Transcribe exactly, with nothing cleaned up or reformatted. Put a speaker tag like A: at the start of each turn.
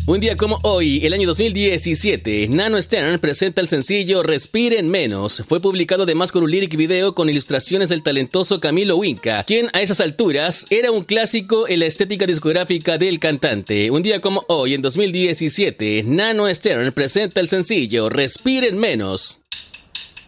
A: Un día como hoy, el año dos mil diecisiete, Nano Stern presenta el sencillo Respiren Menos. Fue publicado además con un lyric video con ilustraciones del talentoso Camilo Winca, quien a esas alturas era un clásico en la estética discográfica del cantante. Un día como hoy, en dos mil diecisiete, Nano Stern presenta el sencillo Respiren Menos.